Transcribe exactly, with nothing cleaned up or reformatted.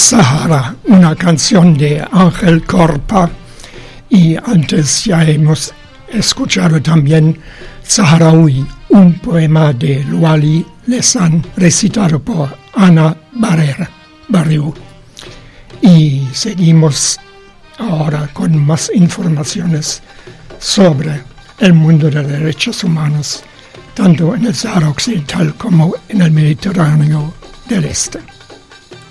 Sahara, una canción de Ángel Corpa, y antes ya hemos escuchado también Saharaui, un poema de Luali Lesan recitado por Ana Barrera, Barriu. Y seguimos ahora con más informaciones sobre el mundo de derechos humanos, tanto en el Sahara Occidental como en el Mediterráneo del Este.